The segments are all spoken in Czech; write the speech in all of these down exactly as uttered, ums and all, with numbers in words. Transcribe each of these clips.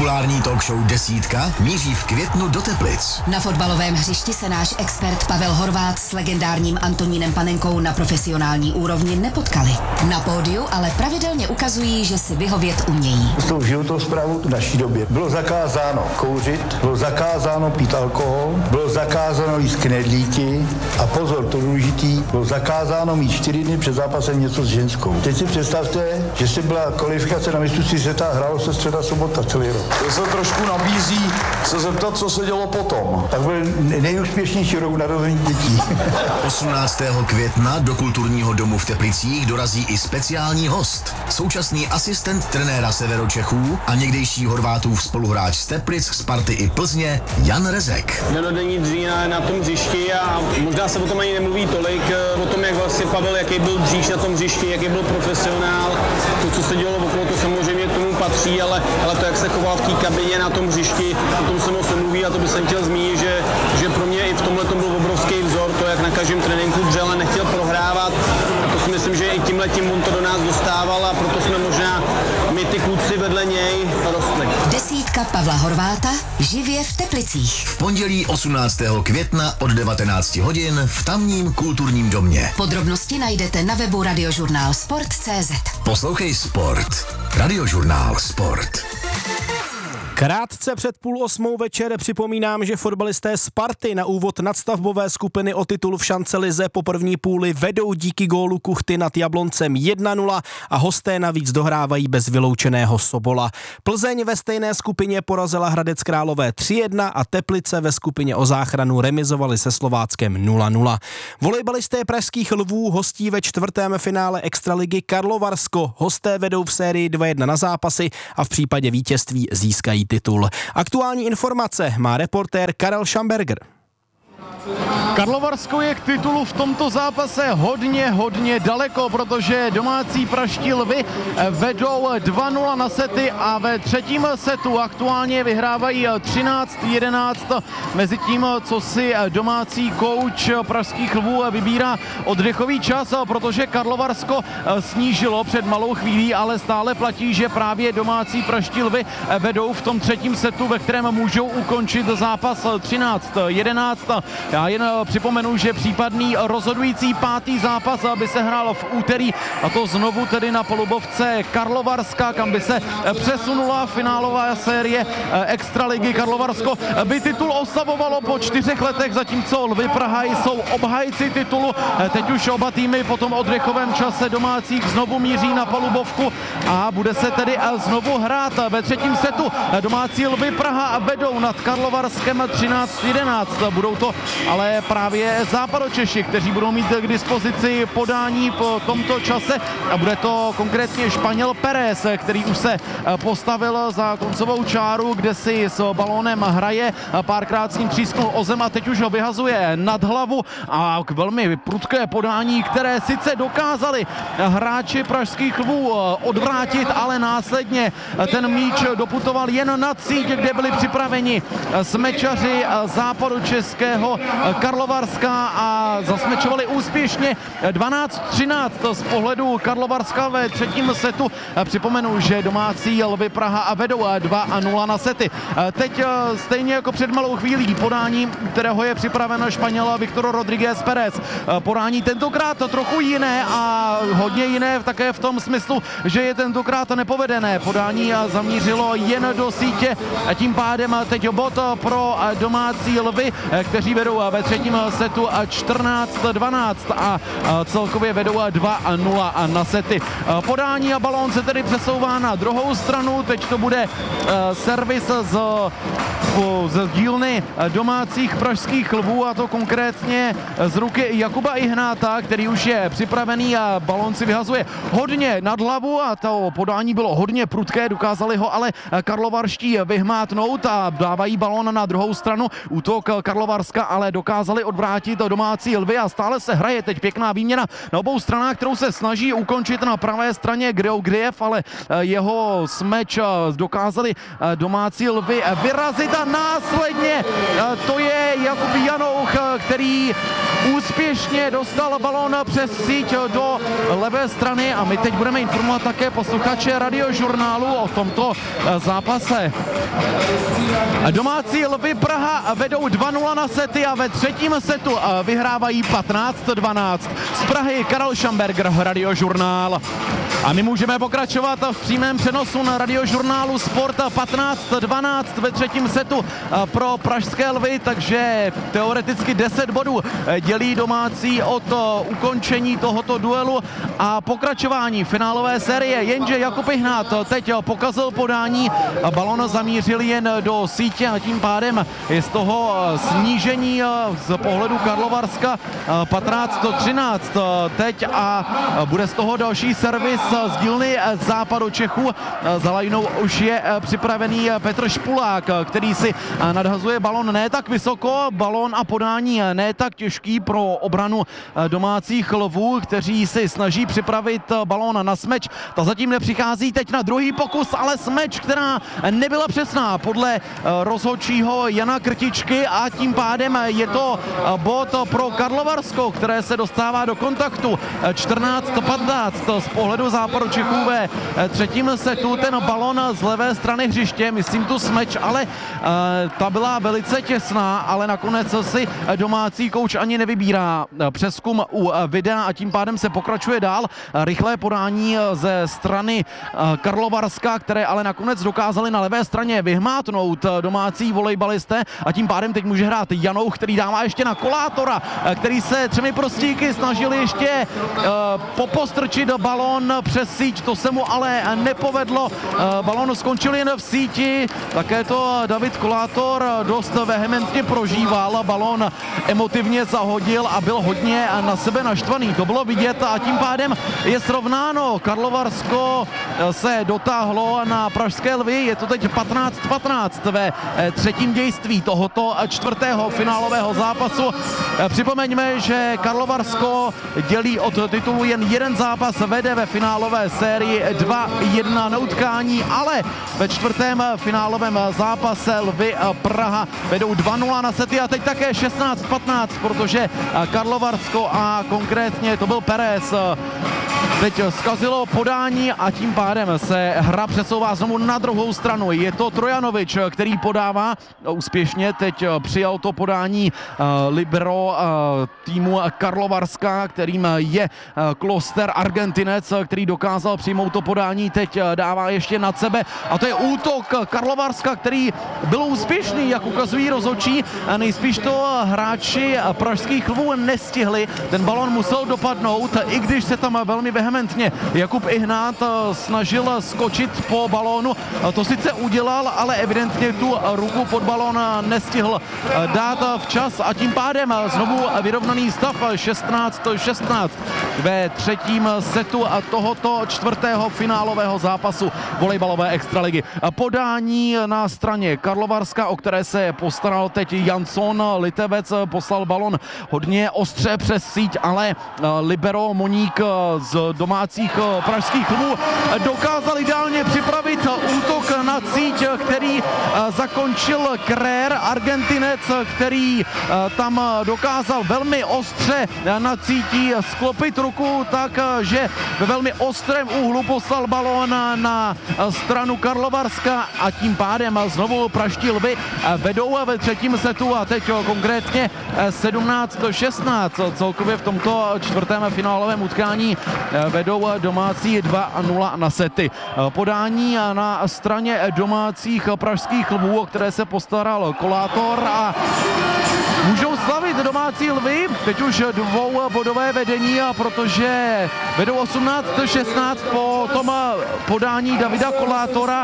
Populární talk show Desítka míří v květnu do Teplic. Na fotbalovém hřišti se náš expert Pavel Horváth s legendárním Antonínem Panenkou na profesionální úrovni nepotkali. Na pódiu ale pravidelně ukazují, že si vyhovět umějí. S tou životnou zprávou v naší době bylo zakázáno kouřit, bylo zakázáno pít alkohol, bylo zakázáno jíst knedlíky a pozor, to důležitý, bylo zakázáno mít čtyři dny před zápasem něco s ženskou. Teď si představte, že se byla kvalifikace na mistrovství světa a hrálo se středa sobota celý rok. To se trošku nabízí se zeptat, co se dělo potom. Tak byl nejúspěšnější rok narození dětí. osmnáctého května do kulturního domu v Teplicích dorazí i speciální host. Současný asistent trenéra Severočechů a někdejší Horvátův spoluhráč z Teplic, Sparty i Plzně Jan Rezek. Denodenní dřína na tom hřišti a možná se o tom ani nemluví tolik, o tom, jak vlastně Pavel, jaký byl dříž na tom hřišti, jaký byl profesionál. To, co se dělo okolo, to samozřejmě k tomu patří, ale, ale to, jak se choval v té kabině na tom hřišti, o tom se moc nemluví a to bych jsem chtěl zmínit, že, že pro mě i v tomhle tom byl obrovský vzor, to, jak na každém tréninku dřel a nechtěl prohrávat. A to si myslím, že i tímhletím on to do nás dostával a proto jsme možná my ty kluci vedle něj rostli. Desítka Pavla Horváta živě v Teplicích. V pondělí osmnáctého května od devatenáct hodin v tamním kulturním domě. Podrobnosti najdete na webu radiožurnál sport tečka cé zet. Poslouchej Sport. Radiožurnál Sport. Krátce před půl osmou večer připomínám, že fotbalisté Sparty na úvod nadstavbové skupiny o titul v šancelize po první půli vedou díky gólu Kuchty nad Jabloncem jedna nula a hosté navíc dohrávají bez vyloučeného Sobola. Plzeň ve stejné skupině porazila Hradec Králové tři jedna a Teplice ve skupině o záchranu remizovali se Slováckem nula nula. Volejbalisté pražských Lvů hostí ve čtvrtém finále extraligy Karlovarsko. Hosté vedou v sérii dva jedna na zápasy a v případě vítězství získají titul. Aktuální informace má reportér Karel Schamberger. Karlovarsko je k titulu v tomto zápase hodně, hodně daleko, protože domácí pražští Lvy vedou dva nula na sety a ve třetím setu aktuálně vyhrávají třináct jedenáct. Mezi tím, co si domácí kouč pražských Lvů vybírá oddechový čas, protože Karlovarsko snížilo před malou chvílí, ale stále platí, že právě domácí pražští Lvy vedou v tom třetím setu, ve kterém můžou ukončit zápas třináct jedenáct. Já jen připomenu, že případný rozhodující pátý zápas by se hrál v úterý a to znovu tedy na polubovce Karlovarska, kam by se přesunula finálová série extraligy. Karlovarsko by titul oslavovalo po čtyřech letech, zatímco Lvy Praha jsou obhájci titulu. Teď už oba týmy po tom oddechovém čase domácích znovu míří na palubovku a bude se tedy znovu hrát ve třetím setu. Domácí Lvy Praha vedou nad Karlovarskem třináct jedenáct. Budou to ale právě Západočeši, kteří budou mít k dispozici podání po tomto čase a bude to konkrétně Španěl Pérez, který už se postavil za koncovou čáru, kde si s balónem hraje, párkrát s ním třísknul o zem a teď už ho vyhazuje nad hlavu a k velmi prudké podání, které sice dokázali hráči pražských Lvů odvrátit, ale následně ten míč doputoval jen na síť, kde byli připraveni smečaři západočeského Karlovarska a zasmečovali úspěšně dvanáct třináct z pohledu Karlovarska ve třetím setu. Připomenu, že domácí Lvy Praha vedou dva nula na sety. Teď stejně jako před malou chvílí podání, kterého je připraveno Španěl Víctor Rodríguez Pérez. Podání tentokrát trochu jiné a hodně jiné také v tom smyslu, že je tentokrát nepovedené. Podání zamířilo jen do sítě a tím pádem teď bod pro domácí Lvy, kteří vedou ve třetím setu čtrnáct dvanáct a celkově vedou dva nula na sety. Podání a balón se tedy přesouvá na druhou stranu, teď to bude servis z, z dílny domácích pražských Lvů a to konkrétně z ruky Jakuba Ihnáta, který už je připravený a balón si vyhazuje hodně nad hlavu a to podání bylo hodně prudké, dokázali ho ale karlovarští vyhmátnout a dávají balón na druhou stranu. Útok Karlovarska ale dokázali odvrátit domácí Lvy a stále se hraje teď pěkná výměna na obou stranách, kterou se snaží ukončit na pravé straně Georgiev, ale jeho smeč dokázali domácí Lvy vyrazit a následně to je Jakub Janouch, který úspěšně dostal balón přes síť do levé strany a my teď budeme informovat také posluchače Radiožurnálu o tomto zápase. Domácí Lvy Praha vedou dva nula na sety a ve třetím setu vyhrávají patnáct dvanáct. Z Prahy Karel Šamberger, Radiožurnál. A my můžeme pokračovat v přímém přenosu na Radiožurnálu Sport. Patnáct dvanáct ve třetím setu pro pražské Lvy, takže teoreticky deset bodů dělí domácí od ukončení tohoto duelu a pokračování finálové série. Jenže Jakub Ihnát teď pokazil podání, balon zamířil jen do sítě a tím pádem je z toho snížení z pohledu Karlovarska patnáct třináct teď a bude z toho další servis z dílny západu Čechů. Za lajnou už je připravený Petr Špulák, který si nadhazuje balon ne tak vysoko, balon a podání ne tak těžký pro obranu domácích Lvů, kteří si snaží připravit balón na smeč. Ta zatím nepřichází teď na druhý pokus, ale smeč, která nebyla přesná podle rozhodčího Jana Krtičky a tím pádem je to bod pro Karlovarsko, které se dostává do kontaktu. čtrnáct patnáct z pohledu západu Čechů ve třetím setu. Ten balon z levé strany hřiště, myslím tu smeč, ale ta byla velice těsná, ale nakonec si domácí kouč ani nevybírá přezkum u videa a tím pádem se pokračuje dál. Rychlé podání ze strany Karlovarska, které ale nakonec dokázali na levé straně vyhmátnout domácí volejbalisté a tím pádem teď může hrát Janouch, který dává ještě na Kolátora, který se třemi prostíky snažil ještě popostrčit balón přes síť, to se mu ale nepovedlo. Balón skončil jen v síti, také to David Kolátor dost vehementně prožíval, balón emotivně zahodil a byl hodně na sebe naštvaný, to bylo vidět a tím pádem je srovnáno. Karlovarsko se dotáhlo na pražské Lvy, je to teď patnáct patnáct ve třetím dějství tohoto čtvrtého finálového zápasu. Připomeňme, že Karlovarsko dělí od titulu jen jeden zápas, vede ve finálové sérii dva jedna na utkání, ale ve čtvrtém finálovém zápase Lvy Praha vedou dva nula na sety a teď také šestnáct patnáct, protože Karlovarsko a konkrétně to byl Perez teď zkazilo podání a tím pádem se hra přesouvá znovu na druhou stranu. Je to Trojanovič, který podává úspěšně, teď přijal to podání libero týmu Karlovarska, kterým je Kloster Argentinec, který dokázal přijmout to podání, teď dává ještě nad sebe a to je útok Karlovarska, který byl úspěšný, jak ukazují rozhodčí. Nejspíš to hráči pražských Lvů nestihli, ten balon musel dopadnout, i když se tam velmi vehementně Jakub Ihnát snažil skočit po balónu. To sice udělal, ale evidentně tu ruku pod balón nestihl dát včas a tím pádem znovu vyrovnaný stav šestnáct šestnáct ve třetím setu tohoto čtvrtého finálového zápasu volejbalové extraligy. Podání na straně Karlovarska, o které se postaral teď Jansson, Litevec poslal balon hodně ostře přes síť, ale libero Moník z domácích pražských Lvů dokázal ideálně připravit útok na síť, který zakončil Krér, Argentinec, který tam dokázal velmi ostře na sítí sklopit ruku tak, že ve velmi ostrém úhlu poslal balón na stranu Karlovarska a tím pádem znovu praští Lvy vedou ve třetím setu a teď konkrétně sedmnáct šestnáct. Celkově v tomto čtvrtém finálovém utkání vedou domácí dva nula na sety. Podání na straně domácích pražských Lvů, o které se postaral Kolátor a můžou slavit domácí Lvy, teď už dvoubodové vedení, protože vedou osmnáct šestnáct po tom podání Davida Kolátora.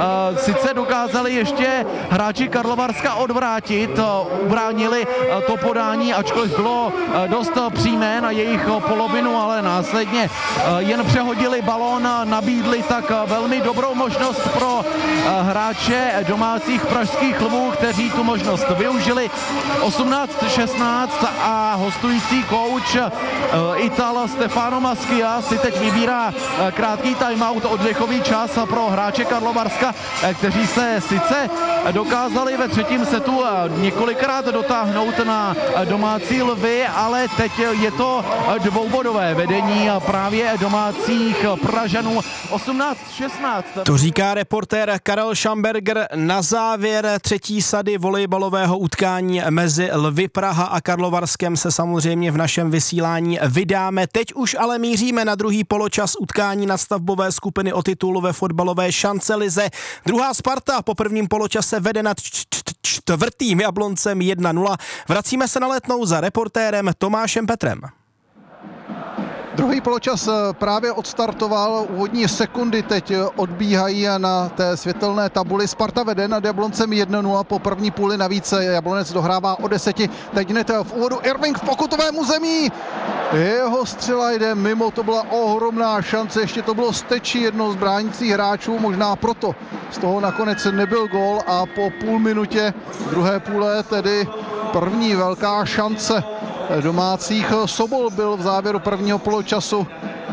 Sice dokázali ještě hráči Karlovarska odvrátit, ubránili to podání, ačkoliv bylo dost přímé na jejich polovinu, ale následně jen přehodili balón a nabídli tak velmi dobrou možnost pro hráče hráče domácích pražských Lvů, kteří tu možnost využili. osmnáct šestnáct a hostující kouč Ital Stefano Maschia si teď vybírá krátký timeout, oddechový čas pro hráče Karlovarska, kteří se sice dokázali ve třetím setu několikrát dotáhnout na domácí Lvy, ale teď je to dvoubodové vedení právě domácích Pražanů. osmnáct šestnáct. To říká reportér Karel Schamberger na závěr třetí sady volejbalového utkání mezi Lvy Praha a Karlovarskem se samozřejmě v našem vysílání vydáme. Teď už ale míříme na druhý poločas utkání nadstavbové skupiny o titul ve fotbalové šancelize. Druhá Sparta po prvním poločase vede nad čtvrtým Jabloncem jedna nula. Vracíme se na Letnou za reportérem Tomášem Petrem. Druhý poločas právě odstartoval, úvodní sekundy teď odbíhají na té světelné tabuli. Sparta vede nad Jabloncem jedna nula po první půli, navíc Jablonec dohrává o deseti. Teď hned v úvodu Irving v pokutovém území. Jeho střela jde mimo, to byla ohromná šance, ještě to bylo steči jednoho z bránících hráčů, možná proto z toho nakonec nebyl gól a po půl minutě druhé půle tedy první velká šance domácích. Sobol byl v závěru prvního poločasu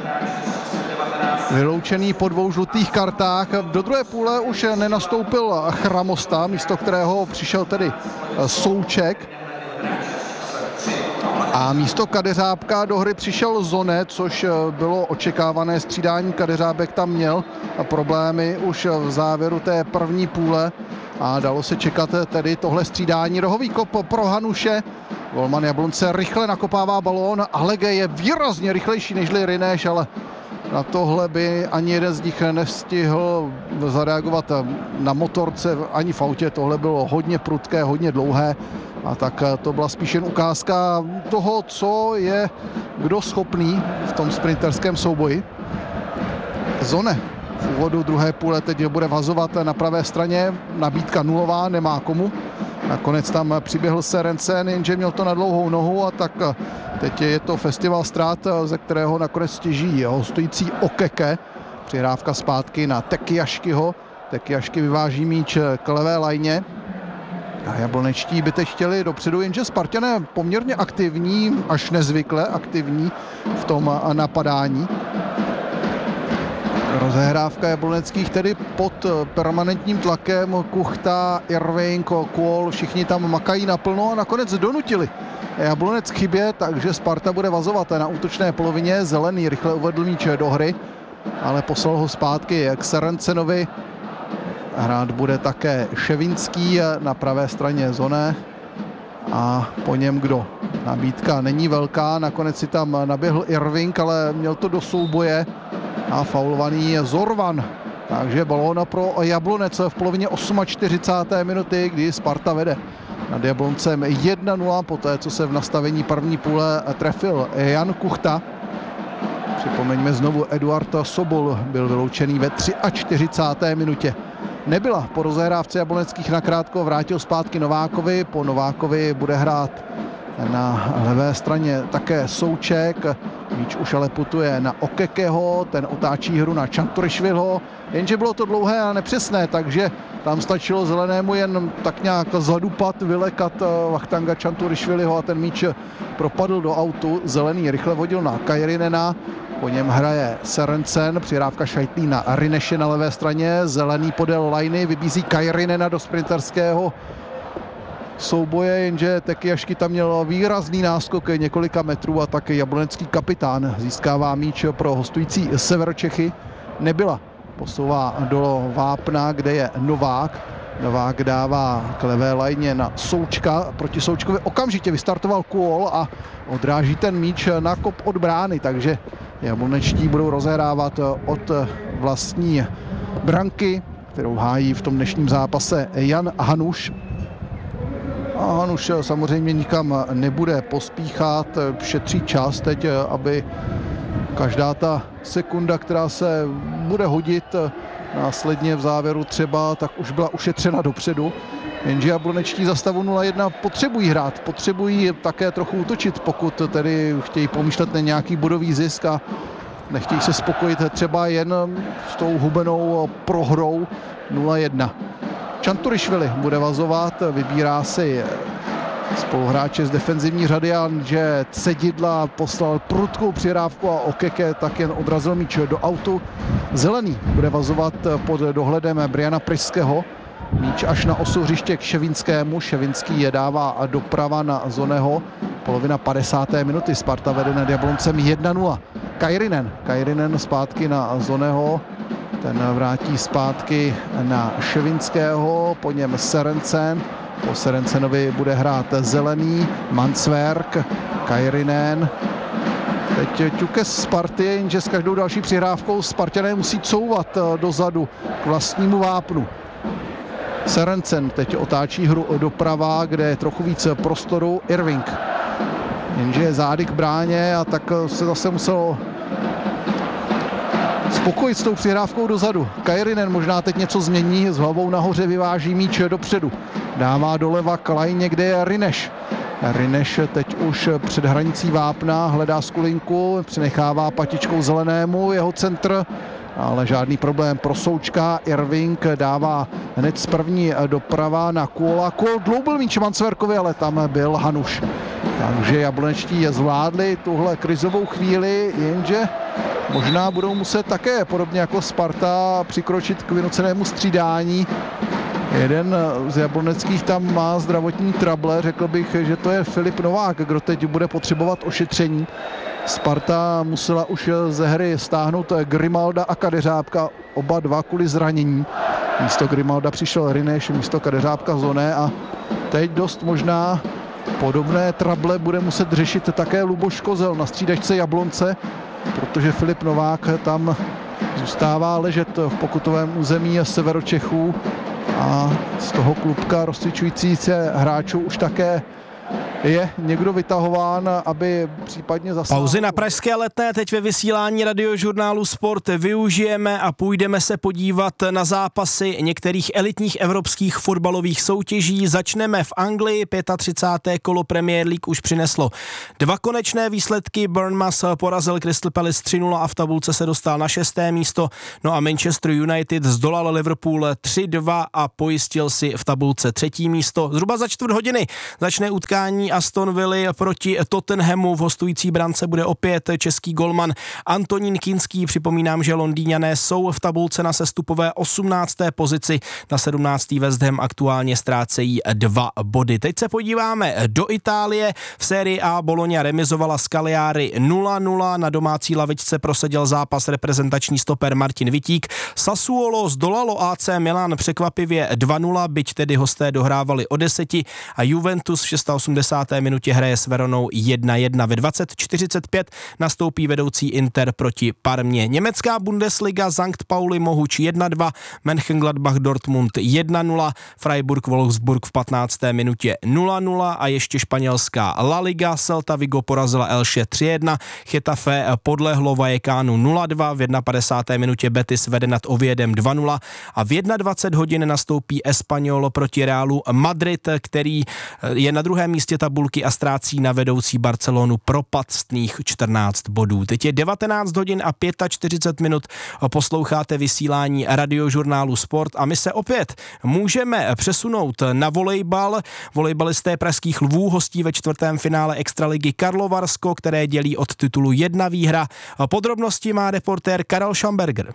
vyloučený po dvou žlutých kartách. Do druhé půle už nenastoupil Chramosta, místo kterého přišel tedy Souček. A místo Kadeřábka do hry přišel Zone, což bylo očekávané střídání. Kadeřábek tam měl problémy už v závěru té první půle a dalo se čekat tedy tohle střídání. Rohový kop pro Hanuše. Golman Jablonce rychle nakopává balón. Alege je výrazně rychlejší než Rineš, ale na tohle by ani jeden z nich nevstihl zareagovat na motorce, ani v autě. Tohle bylo hodně prudké, hodně dlouhé. A tak to byla spíš jen ukázka toho, co je kdo schopný v tom sprinterském souboji. Zone v úvodu druhé půle teď bude vazovat na pravé straně. Nabídka nulová, nemá komu. Nakonec tam přiběhl Serencen, jenže měl to na dlouhou nohu a tak teď je to festival ztrát, ze kterého nakonec těží hostující Okeke. Přihrávka zpátky na Tekiaškyho. Tekiašky vyváží míč k levé lajně. A jablonečtí by teď chtěli dopředu, jenže Spartané poměrně aktivní, až nezvykle aktivní v tom napadání. Rozehrávka jabloneckých tedy pod permanentním tlakem. Kuchta, Irving, Kuol, všichni tam makají naplno a nakonec donutili Jablonec k chybě, takže Sparta bude vazovat na útočné polovině. Zelený rychle uvedl míč do hry, ale poslal ho zpátky k Serencenovi. Hrát bude také Ševinský, na pravé straně Zone a po něm kdo? Nabídka není velká, nakonec si tam naběhl Irving, ale měl to do souboje a faulovaný je Zorvan. Takže balón pro Jablonec v polovině čtyřicáté osmé minuty, kdy Sparta vede nad Jabloncem jedna nula, poté co se v nastavení první půle trefil Jan Kuchta. Připomeňme znovu, Eduard Sobol byl vyloučený ve čtyřicáté třetí minutě. Nebyla po rozehrávce jabloneckých nakrátko, vrátil zpátky Novákovi, po Novákovi bude hrát na levé straně také Souček, míč už ale putuje na Okekeho, ten otáčí hru na Čanturišvilho, jenže bylo to dlouhé a nepřesné, takže tam stačilo zelenému jen tak nějak zadupat, vylekat Vachtanga Čanturišviliho a ten míč propadl do autu. Zelený rychle vodil na Kajrinena, po něm hraje Serencen, přihrávka šajtlí na Rineše na levé straně, zelený podél lajny, vybízí Kajrinena do sprinterského souboje, jenže Tekiašky tam měl výrazný náskok několika metrů a tak jablonecký kapitán získává míč pro hostující Severočechy. Nebyla, posouvá do vápna, kde je Novák. Novák dává k levé lajně na Součka, proti Součkovi okamžitě vystartoval Kuol a odráží ten míč na kop od brány, takže jablonečtí budou rozehrávat od vlastní branky, kterou hájí v tom dnešním zápase Jan Hanuš. A Hanuš samozřejmě nikam nebude pospíchat, šetří čas teď, aby každá ta sekunda, která se bude hodit následně v závěru třeba, tak už byla ušetřena dopředu. Jenže jablonečtí za stavu nula jedna potřebují hrát, potřebují také trochu útočit, pokud tedy chtějí pomýšlet na nějaký bodový zisk a nechtějí se spokojit třeba jen s tou hubenou prohrou nula jedna. Čanturišvili bude vazovat, vybírá si spoluhráče z defenzivní řady, že Cedidla poslal prudkou přihrávku a Okeke tak jen odrazil míč do autu. Zelený bude vazovat pod dohledem Briana Priského. Míč až na osu hřiště k Ševinskému. Ševinský je dává doprava na Zoneho. Polovina padesáté minuty. Sparta vede nad Jabloncem jedna nula. Kairinen. Kairinen zpátky na Zoneho. Ten vrátí zpátky na Ševinského. Po něm Serencen. Po Serencenovi bude hrát Zelený. Mansverk. Kairinen. Teď ťuke z Sparty, jenže s každou další přihrávkou Spartané musí couvat dozadu k vlastnímu vápnu. Serencen teď otáčí hru doprava, kde je trochu víc prostoru. Irving. Jenže je zády k bráně a tak se zase muselo spokojit s tou přihrávkou dozadu. Kairinen možná teď něco změní, s hlavou nahoře vyváží míč dopředu. Dává doleva k lajně, kde je Rineš. Rineš teď už před hranicí vápna, hledá skulinku, přenechává patičkou Zelenému, jeho centr, ale žádný problém pro Součka. Irving dává hned z první doprava na Kůla. Kůl dloubil míč Mansverkovi, ale tam byl Hanuš. Takže jablonečtí zvládli tuhle krizovou chvíli, jenže možná budou muset také, podobně jako Sparta, přikročit k vynucenému střídání. Jeden z jabloneckých tam má zdravotní trable, řekl bych, že to je Filip Novák, kdo teď bude potřebovat ošetření. Sparta musela už ze hry stáhnout Grimalda a Kadeřábka, oba dva kvůli zranění. Místo Grimalda přišel Rineš, místo Kadeřábka Zone a teď dost možná podobné trable bude muset řešit také Luboš Kozel na střídačce Jablonce, protože Filip Novák tam zůstává ležet v pokutovém území Severočechů a z toho klubka rozcvičující se hráčů už také je někdo vytahován, aby případně zasáhl. Pauzy na pražské Letné teď ve vysílání radiožurnálu Sport využijeme a půjdeme se podívat na zápasy některých elitních evropských fotbalových soutěží. Začneme v Anglii, třicáté páté kolo Premier League už přineslo dva konečné výsledky. Bournemouth porazil Crystal Palace tři nula a v tabulce se dostal na šesté místo. No a Manchester United zdolal Liverpool tři dva a pojistil si v tabulce třetí místo. Zhruba za čtvrt hodiny začne utkání Aston Villa proti Tottenhamu. V hostující brance bude opět český golman Antonín Kinský. Připomínám, že Londýňané jsou v tabulce na sestupové osmnácté pozici. Na sedmnáctý West Ham aktuálně ztrácejí dva body. Teď se podíváme do Itálie. V sérii A Bologna remizovala s Cagliari nula nula. Na domácí lavičce prosadil zápas reprezentační stoper Martin Vitík. Sassuolo zdolalo A C Milan překvapivě dva nula, byť tedy hosté dohrávali o deseti a Juventus v osmdesáté šesté minutě hraje s Veronou jedna jedna. Ve dvacet čtyřicet pět nastoupí vedoucí Inter proti Parmě. Německá Bundesliga Sankt Pauli Mohuč jedna dva, Mönchengladbach Dortmund jedna nula, Freiburg Wolfsburg v patnácté minutě nula nula a ještě španělská La Liga. Celta Vigo porazila Elche tři jedna, Getafe podlehlo Vallecanu nula dva, v padesáté první minutě Betis vede nad Oviedem dva nula a v dvacet jedna hodin nastoupí Espanyol proti Realu Madrid, který je na druhém místě tabulky a ztrácí na vedoucí Barcelonu propastných čtrnáct bodů. Teď je devatenáct hodin a čtyřicet pět minut, posloucháte vysílání radiožurnálu Sport a my se opět můžeme přesunout na volejbal. Volejbalisté pražských Lvů hostí ve čtvrtém finále extraligy Karlovarsko, které dělí od titulu jedna výhra. Podrobnosti má reportér Karel Schamberger.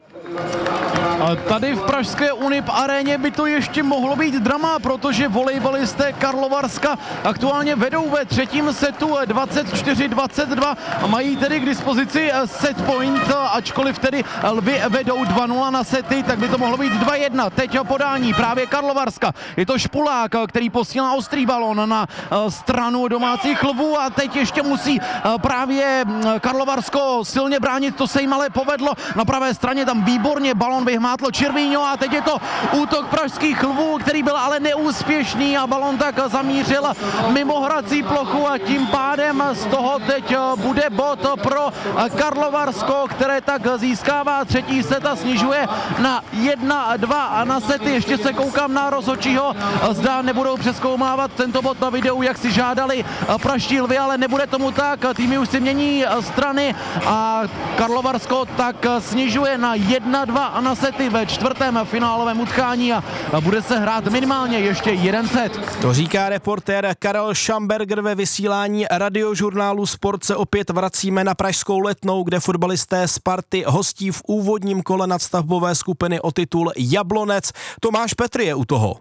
Tady v pražské Unip aréně by to ještě mohlo být drama, protože volejbalisté Karlovarska aktuálně vedou ve třetím setu dvacet čtyři dvacet dva a mají tedy k dispozici set point, ačkoliv tedy Lvy vedou dva nula na sety, tak by to mohlo být dva jedna. Teď podání právě Karlovarska. Je to Špulák, který posílá ostrý balón na stranu domácích Lvů a teď ještě musí právě Karlovarsko silně bránit, to se jim ale povedlo. Na pravé straně tam výborně balón vyhmá zmátlo Červíňo a teď je to útok pražských lvů, který byl ale neúspěšný a balon tak zamířil mimo hrací plochu a tím pádem z toho teď bude bod pro Karlovarsko, které tak získává třetí set a snižuje na jedna dva a na sety. Ještě se koukám na rozhodčího, zda nebudou přezkoumávat tento bod na videu, jak si žádali praští lvy, ale nebude tomu tak. Týmy už si mění strany a Karlovarsko tak snižuje na jedna dva a na sety ve čtvrtém finálovém utkání a bude se hrát minimálně ještě jeden set. To říká reportér Karel Schamberger ve vysílání radiožurnálu Sport. Se opět vracíme na pražskou Letnou, kde fotbalisté Sparty hostí v úvodním kole nadstavbové skupiny o titul Jablonec. Tomáš Petr je u toho.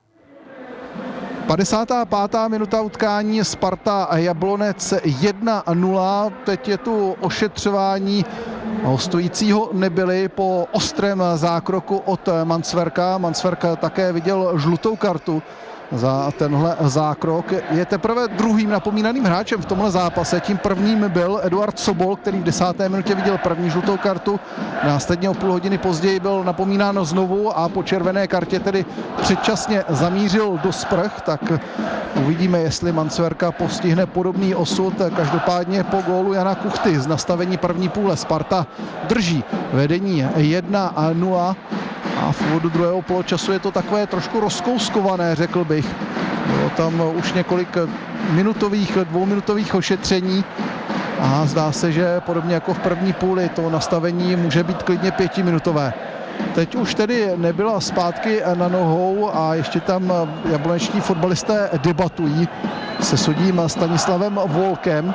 padesátá pátá minuta utkání, Sparta a Jablonec jedna nula. Teď je tu ošetřování hostujícího nebyli po ostrém zákroku od Mansverka. Mansverk také viděl žlutou kartu za tenhle zákrok. Je teprve druhým napomínaným hráčem v tomhle zápase. Tím prvním byl Eduard Sobol, který v desáté minutě viděl první žlutou kartu. Následně o půl hodiny později byl napomínán znovu a po červené kartě tedy předčasně zamířil do sprch. Tak uvidíme, jestli Mansverka postihne podobný osud. Každopádně po gólu Jana Kuchty z nastavení první půle Sparta drží vedení jedna nula. A v úvodu druhého poločasu je to takové trošku rozkouskované, řekl bych. Bylo tam už několik minutových, dvouminutových ošetření a zdá se, že podobně jako v první půli to nastavení může být klidně pětiminutové. Teď už tedy nebyla zpátky na nohou a ještě tam jablonečtí fotbalisté debatují se sudím Stanislavem Volkem,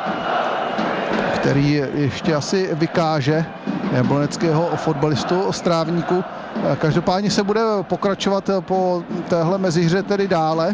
který ještě asi vykáže jabloneckého fotbalistu Strávníku. Každopádně se bude pokračovat po téhle mezihře tedy dále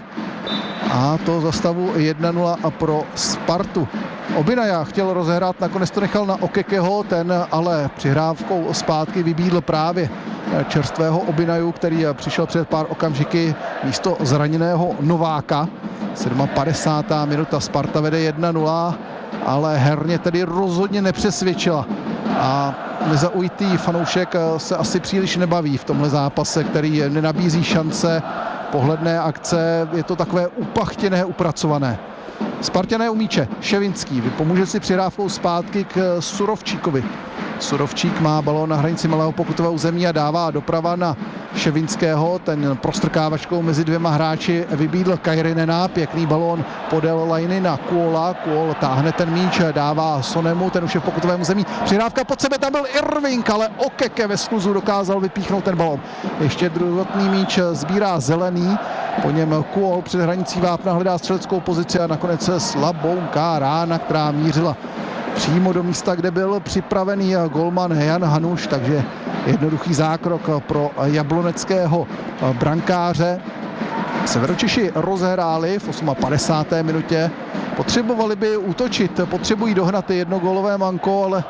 a to za stavu jedna nula a pro Spartu. Obinaja chtěl rozehrát, nakonec to nechal na Okekeho, ten ale přihrávkou zpátky vybídl právě čerstvého Obinaju, který přišel před pár okamžiky místo zraněného Nováka. padesátá sedmá minuta, Sparta vede jedna nula, ale herně tedy rozhodně nepřesvědčila a nezaujitý fanoušek se asi příliš nebaví v tomhle zápase, který nenabízí šance, pohledné akce, je to takové upachtěné, upracované. Spartané u míče, Ševinský vypomůže si přihrávkou zpátky k Surovčíkovi. Surovčík má balón na hranici malého pokutového území a dává doprava na Ševinského, ten prostrkávačkou mezi dvěma hráči vybídl Kajrinena, pěkný balón podél lajny na Kuola, Kuol táhne ten míč, dává Sonemu, ten už je v pokutovém území, přihrávka pod sebe, tam byl Irving, ale Okeke ve skluzu dokázal vypíchnout ten balón. Ještě druhotný míč sbírá Zelený, po něm Kuol před hranicí vápna hledá střeleckou pozici a nakonec slabounká rána, která mířila přímo do místa, kde byl připravený golman Jan Hanuš, takže jednoduchý zákrok pro jabloneckého brankáře. Severočeši rozhráli v padesátém osmé minutě, potřebovali by útočit, potřebují dohnat jednogólové manko, ale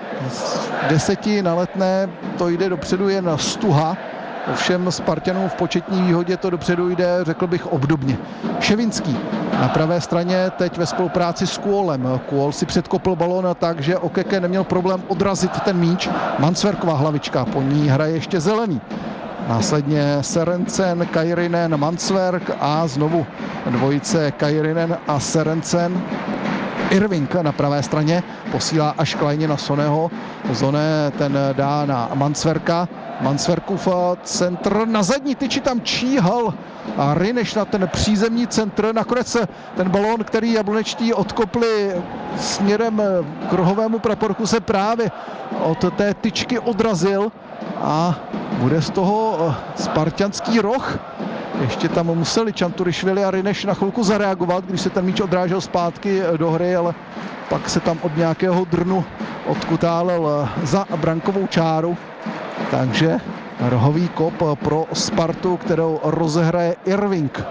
z deseti na Letné to jde dopředu jen Stuha. Ovšem Spartanům v početní výhodě to dopředu jde, řekl bych, obdobně. Ševinský na pravé straně teď ve spolupráci s Kuolem. Kuol si předkopl balón tak, že Okeke neměl problém odrazit ten míč. Mansverková hlavička, po ní hraje ještě Zelený. Následně Serencen, Kajrinen, Mansverk a znovu dvojice Kajrinen a Serencen. Irving na pravé straně posílá až klajně na Soneho. Zone ten dá na Mansverka. Mansverkův centr na zadní tyči tam číhal a Ryneš na ten přízemní centr. Nakonec ten balón, který jablonečtí odkopli směrem k rohovému praporku, se právě od té tyčky odrazil a bude z toho spartanský roh. Ještě tam museli Čanturišvili a Ryneš na chvilku zareagovat, když se ten míč odrážel zpátky do hry, ale pak se tam od nějakého drnu odkutálel za brankovou čáru. Takže rohový kop pro Spartu, kterou rozehraje Irving.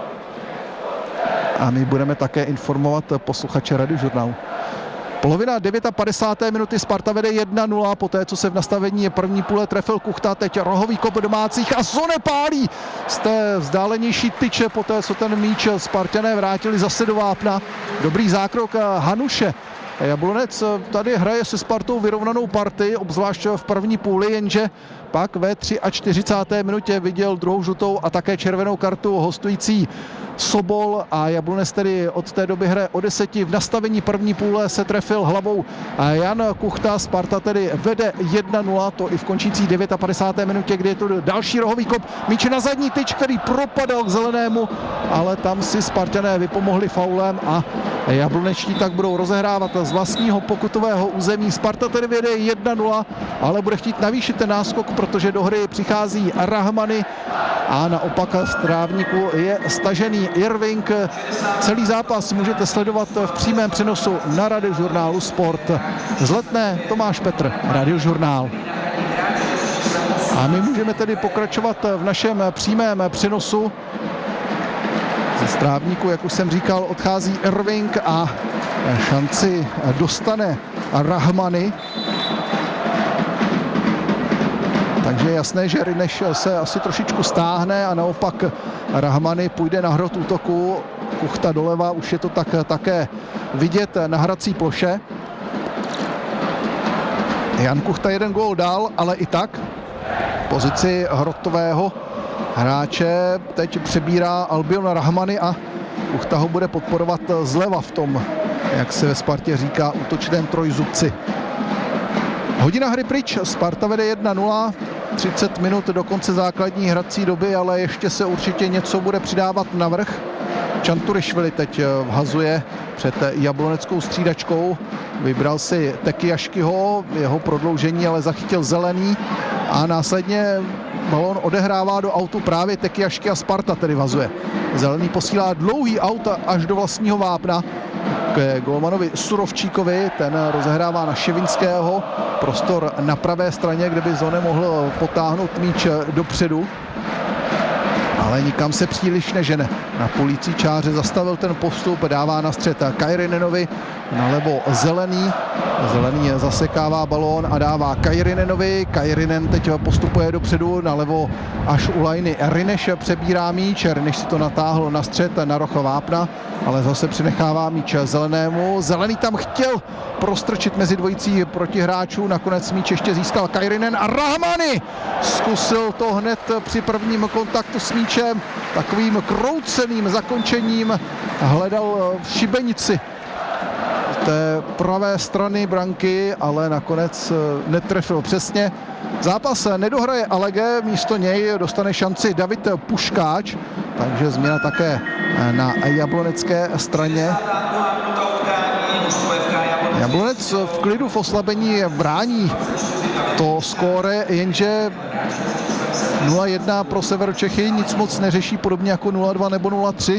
A my budeme také informovat posluchače Radiožurnálu. Polovina padesátá devátá minuty, Sparta vede jedna nula, poté co se v nastavení první půle trefil Kuchta, teď rohový kop domácích a Zone pálí z té vzdálenější tyče, poté co ten míč Spartané vrátili zase do vápna. Dobrý zákrok Hanuše Jablonec tady hraje se Spartou vyrovnanou partii, obzvlášť v první půli, jenže pak ve čtyřicáté třetí minutě viděl druhou žlutou a také červenou kartu hostující Sobol a Jablonec tedy od té doby hraje o deseti. V nastavení první půle se trefil hlavou Jan Kuchta, Sparta tedy vede jedna nula, to i v končící padesáté deváté minutě, kdy je tu další rohový kop, míč na zadní tyč, který propadal k zelenému, ale tam si Spartané vypomohli faulem a jablonečtí tak budou rozehrávat z vlastního pokutového území. Sparta tedy vede jedna nula, ale bude chtít navýšit ten náskok, protože do hry přichází Rahmany a naopak z trávníku je stažený Irving. Celý zápas můžete sledovat v přímém přenosu na Radiožurnálu Sport. Z Letné Tomáš Petr, Radiožurnál. A my můžeme tedy pokračovat v našem přímém přenosu. Ze strávníku, jak už jsem říkal, odchází Irving a šanci dostane Rahmany. Takže je jasné, že Rineš se asi trošičku stáhne a naopak Rahmany půjde na hrot útoku. Kuchta doleva, už je to tak také vidět na hrací ploše. Jan Kuchta jeden gól dál, ale i tak pozici hrotového hráče teď přebírá Albion Rahmany a Kuchta ho bude podporovat zleva v tom, jak se ve Spartě říká, útočném trojzubci. Hodina hry pryč, Sparta vede jedna nula, třicet minut do konce základní hrací doby, ale ještě se určitě něco bude přidávat navrch. Čanturišvili teď vhazuje před jabloneckou střídačkou, vybral si Tekiaškyho, jeho prodloužení ale zachytil zelený a následně balón odehrává do autu právě Tekiašky a Sparta tedy vhazuje. Zelený posílá dlouhý auta až do vlastního vápna k golmanovi Surovčíkovi, ten rozehrává na Ševinského, prostor na pravé straně, kde by Zone mohl potáhnout míč dopředu, ale nikam se příliš nežene. Na polící čáře zastavil ten postup, dává na střed Kairinenovi, nalevo Zelený. Zelený zasekává balón a dává Kairinenovi. Kairinen teď postupuje dopředu, nalevo až u lajny Rineš přebírá míč. Rineš si to natáhl na střed, na roh vápna, ale zase přenechává míč Zelenému. Zelený tam chtěl prostrčit mezi dvojicí protihráčů, nakonec míč ještě získal Kairinen a Rahmany zkusil to hned při prvním kontaktu s míčem, takovým krouceným zakončením hledal v šibenici té pravé strany branky, ale nakonec netrefil přesně. Zápas nedohraje Alege, místo něj dostane šanci David Puškáč, takže změna také na jablonecké straně. Jablonec v klidu, v oslabení brání to skóre, jenže nula jedna pro Severočechy nic moc neřeší, podobně jako nula dva nebo nula tři.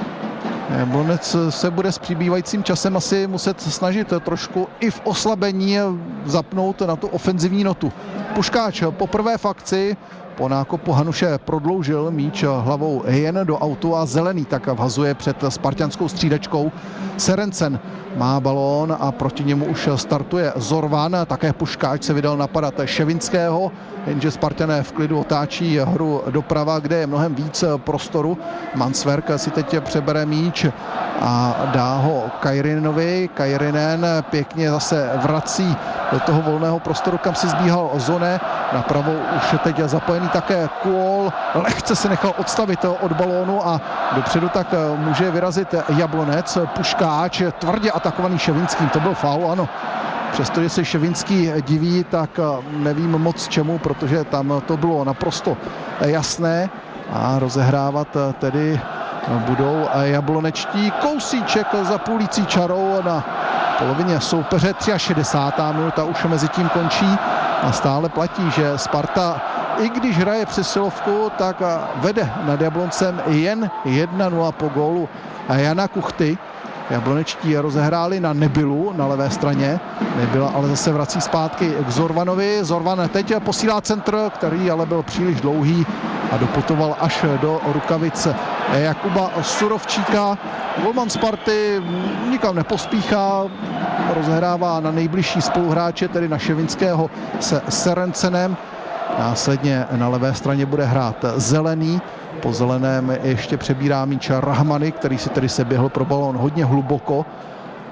Jablonec se bude s přibývajícím časem asi muset snažit trošku i v oslabení zapnout na tu ofenzivní notu. Puškáč poprvé v akci, po nákopu Hanuše prodloužil míč hlavou jen do autu a Zelený tak vhazuje před spartanskou střídačkou. Serencen má balón a proti němu už startuje Zorvan, také Puškáč se vydal napadat Ševinského, jenže Spartané v klidu otáčí hru doprava, kde je mnohem víc prostoru. Mansverk si teď přebere míč a dá ho Kairinenovi. Kairinen pěkně zase vrací do toho volného prostoru, kam si zbíhal Zone. Napravo už teď zapojený také Kuol, lehce se nechal odstavit od balónu a dopředu tak může vyrazit Jablonec. Puškáč tvrdě atakovaný Ševinským, to byl faul, ano. Přestože se Ševinský diví, tak nevím moc čemu, protože tam to bylo naprosto jasné a rozehrávat tedy budou jablonečtí. Kousíček za půlící čarou na polovině soupeře, šedesátá třetí minuta už mezi tím končí a stále platí, že Sparta, i když hraje přesilovku, tak vede nad Jabloncem jen jedna nula po gólu Jana Kuchty. Jablonečtí rozehráli na Nebilu na levé straně. Nebila ale zase vrací zpátky k Zorvanovi. Zorvan teď posílá centr, který ale byl příliš dlouhý a doputoval až do rukavic Jakuba Surovčíka. Golman Sparty nikam nepospíchá, rozehrává na nejbližší spoluhráče, tedy na Ševinského se Serencenem. Následně na levé straně bude hrát Zelený. Po Zeleném ještě přebírá míč Rahmany, který si tedy seběhl pro balón hodně hluboko.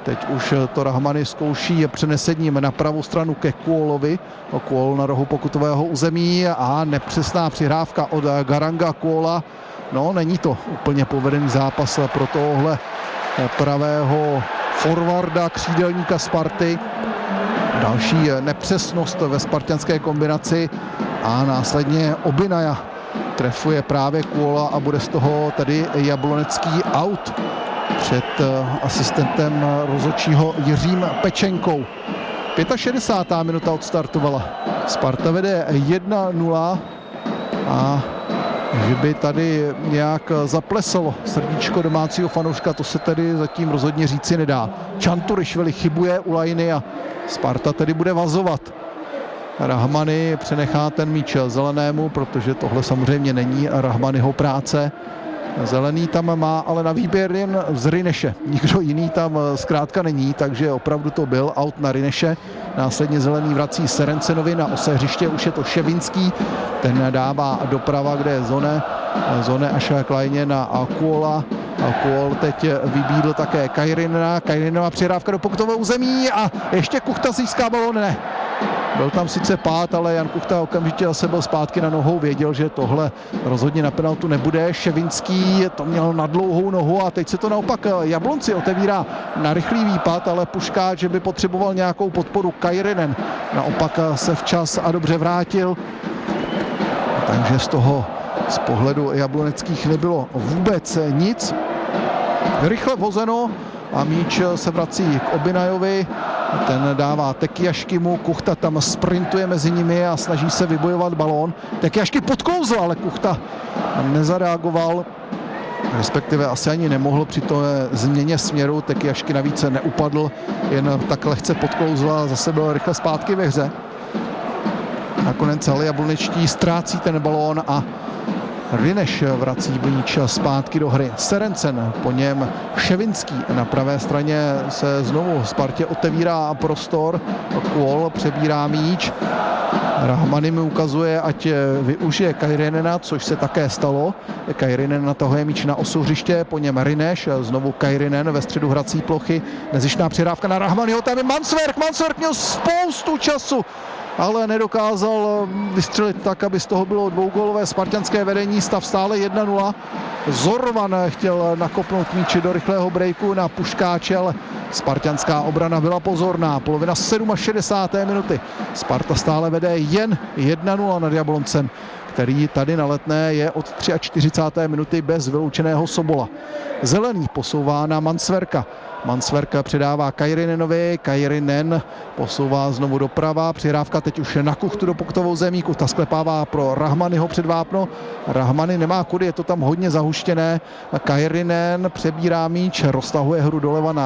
Teď už to Rahmani zkouší přenesením na pravou stranu ke Kuolovi. Kuol na rohu pokutového území a nepřesná přihrávka od Garanga Kuola. No, není to úplně povedený zápas pro tohle pravého forwarda, křídelníka Sparty. Další nepřesnost ve spartanské kombinaci a následně Obinaja trefuje právě Kuola a bude z toho tedy jablonecký out před asistentem rozhodčího Jiřím Pečenkou. šedesátá pátá minuta odstartovala. Sparta vede jedna nula a že by tady nějak zaplesalo srdíčko domácího fanouška, to se tedy zatím rozhodně říci nedá. Čanturišvili chybuje u lajny a Sparta tedy bude vazovat. Rahmani přenechá ten míč Zelenému, protože tohle samozřejmě není Rahmaniho práce. Zelený tam má ale na výběr jen z Rineše. Nikdo jiný tam zkrátka není, takže opravdu to byl out na Rineše. Následně Zelený vrací Serencenovi na ose hřiště, už je to Ševinský. Ten dává doprava, kde je Zone. Zone až k lajně na Kuola. Kuol teď vybídl také Kajrinena. Kajrinenová přihrávka do pokutového území a ještě Kuchta získá balón, ne. Byl tam sice pád, ale Jan Kuchta okamžitě zase byl zpátky na nohou, věděl, že tohle rozhodně na penaltu nebude. Ševinský to měl na dlouhou nohu a teď se to naopak Jablonci otevírá na rychlý výpad, ale Puškáč, že by potřeboval nějakou podporu. Kajrinen naopak se včas a dobře vrátil. Takže z toho z pohledu jabloneckých nebylo vůbec nic. Rychle vozeno a míč se vrací k Obinajovi. Ten dává Tekiaškimu, Kuchta tam sprintuje mezi nimi a snaží se vybojovat balón. Tekiašky podkouzl, ale Kuchta nezareagoval, respektive asi ani nemohl při té změně směru. Tekiašky navíc neupadl, jen tak lehce podkouzl a zase byl rychle zpátky ve hře. Nakonec ale jablonečtí ztrácí ten balón a Rineš vrací míč zpátky do hry. Serencen, po něm Ševinský. Na pravé straně se znovu Spartě otevírá prostor. Kuol přebírá míč. Rahmani mi ukazuje, ať využije Kajrinena, což se také stalo. Kajrinen natahuje míč na osu hřiště, po něm Rineš, znovu Kajrinen ve středu hrací plochy. Nezištná přihrávka na Rahmaniho, tam je Mansverk. Mansverk měl spoustu času, ale nedokázal vystřelit tak, aby z toho bylo dvougólové spartanské vedení. Stav stále jedna nula. Zorvan chtěl nakopnout míči do rychlého breaku na Puškáče, ale spartanská obrana byla pozorná. Polovina šedesáté sedmé minuty. Sparta stále vede jen jedna nula nad Jabloncem, který tady na Letné je od čtyřicáté třetí minuty bez vyloučeného Sobola. Zelený posouvá na Mansverka. Mansverk předává Kajrinenovi, Kajrinen posouvá znovu doprava, přihrávka teď už na Kuchtu do pokutovou zemí, Kuchta sklepává pro Rahmaniho před vápno, Rahmani nemá kudy, je to tam hodně zahuštěné, Kajrinen přebírá míč, roztahuje hru doleva na